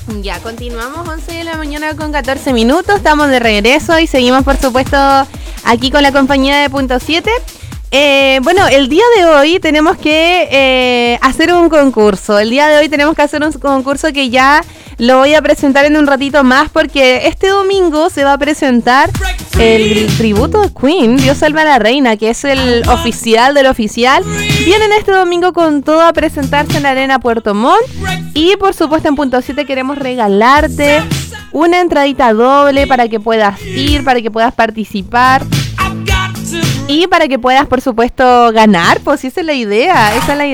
Ya, continuamos 11 de la mañana con 14 minutos, estamos de regreso y seguimos por supuesto aquí con la compañía de Punto 7. Bueno, el día de hoy tenemos que hacer un concurso. El día de hoy tenemos que hacer un concurso que ya lo voy a presentar en un ratito más, porque este domingo se va a presentar el tributo de Queen, Dios salva a la reina, que es el oficial del oficial. Vienen este domingo con todo a presentarse en la Arena Puerto Montt. Y por supuesto en Punto 7 queremos regalarte una entradita doble para que puedas ir, para que puedas participar. Y para que puedas, por supuesto, ganar, pues esa es la idea,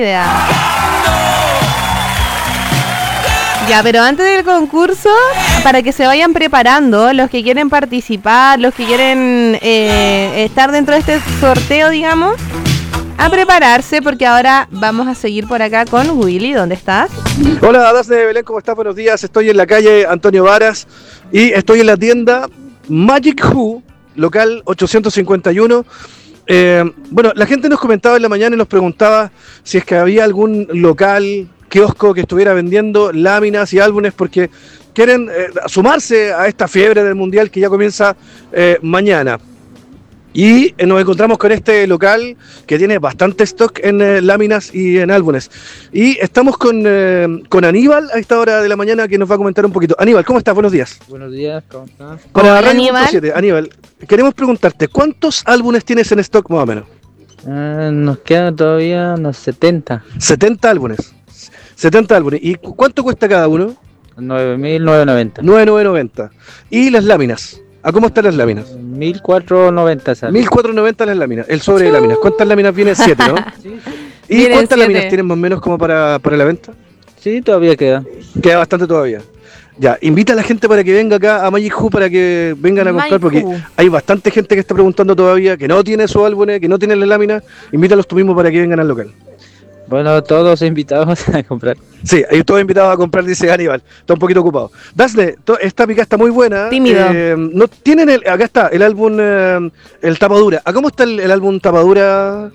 Ya, pero antes del concurso, para que se vayan preparando, los que quieren participar, los que quieren estar dentro de este sorteo, digamos, a prepararse, porque ahora vamos a seguir por acá con Willy. ¿Dónde estás? Hola, Dasne de Belén, ¿cómo estás? Buenos días, estoy en la calle Antonio Varas y estoy en la tienda Magic Who, local 851. Bueno, la gente nos comentaba en la mañana y nos preguntaba si es que había algún local, kiosco que estuviera vendiendo láminas y álbumes, porque quieren sumarse a esta fiebre del mundial que ya comienza mañana. Y nos encontramos con este local que tiene bastante stock en láminas y en álbumes. Y estamos con Aníbal a esta hora de la mañana, que nos va a comentar un poquito. Aníbal, ¿cómo estás? Buenos días. Buenos días, ¿cómo estás? Para Radio Punto 7, Aníbal, queremos preguntarte, ¿cuántos álbumes tienes en stock más o menos? Nos quedan todavía unos 70. 70 álbumes. 70 álbumes. ¿Y cuánto cuesta cada uno? 9.990. 9.990. ¿Y las láminas? ¿A cómo están las láminas? 1.490 sale. 1.490 las láminas. El sobre de láminas. ¿Cuántas láminas viene? 7, ¿no? Sí. ¿Y Vienen cuántas 7. láminas tienen más o menos como para la venta? Sí, todavía queda. Queda bastante todavía. Ya, invita a la gente para que venga acá a Magic Who, para que vengan a comprar, porque hay bastante gente que está preguntando todavía, que no tiene su álbumes, que no tiene las láminas. Invítalos tú mismo para que vengan al local. Bueno, todos invitados a comprar. Sí, hay todos invitados a comprar, dice Aníbal. Está un poquito ocupado. Dasne, esta pica está muy buena. Tímido. No tienen acá está el álbum, el tapadura. ¿A cómo está el álbum tapadura?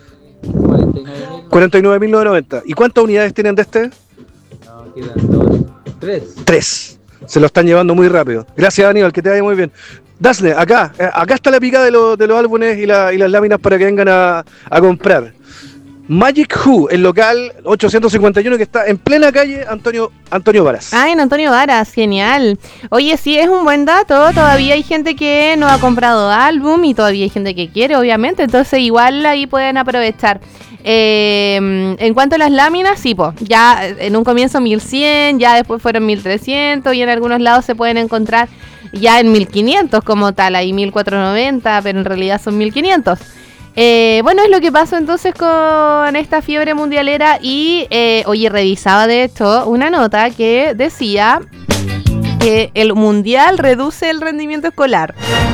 49.990. ¿Y cuántas unidades tienen de este? No, quedan 3. 3. Se lo están llevando muy rápido. Gracias, Aníbal, que te vaya muy bien. Dasne, acá está la pica de los álbumes y las láminas para que vengan a comprar. Magic Who, el local 851 que está en plena calle Antonio Varas. Ah, en Antonio Varas, genial. Oye, sí, es un buen dato. Todavía hay gente que no ha comprado álbum y todavía hay gente que quiere, obviamente. Entonces igual ahí pueden aprovechar. En cuanto a las láminas, sí, pues ya en un comienzo 1100, ya después fueron 1300 y en algunos lados se pueden encontrar ya en 1500 como tal. Ahí 1490, pero en realidad son 1500. Bueno, es lo que pasó entonces con esta fiebre mundialera y, oye, revisaba de hecho una nota que decía que el mundial reduce el rendimiento escolar.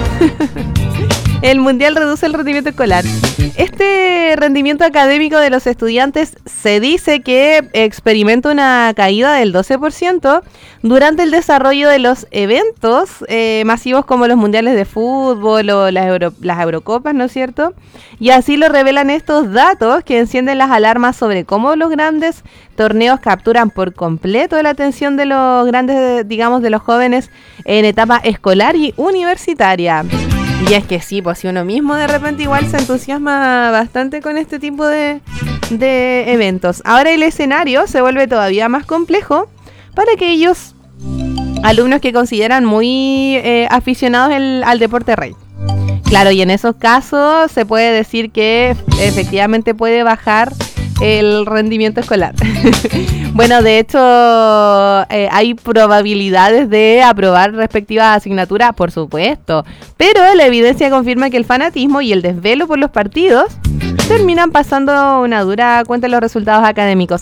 El mundial reduce el rendimiento escolar. Este rendimiento académico de los estudiantes se dice que experimenta una caída del 12% durante el desarrollo de los eventos masivos como los mundiales de fútbol o las Eurocopas, ¿no es cierto? Y así lo revelan estos datos que encienden las alarmas sobre cómo los grandes torneos capturan por completo la atención de los grandes, digamos, de los jóvenes en etapa escolar y universitaria. Y es que sí, pues si uno mismo de repente igual se entusiasma bastante con este tipo de eventos. Ahora el escenario se vuelve todavía más complejo para aquellos alumnos que consideran muy aficionados al deporte rey. Claro, y en esos casos se puede decir que efectivamente puede bajar el rendimiento escolar. Bueno, de hecho, hay probabilidades de aprobar respectiva asignatura, por supuesto, pero la evidencia confirma que el fanatismo y el desvelo por los partidos terminan pasando una dura cuenta en los resultados académicos.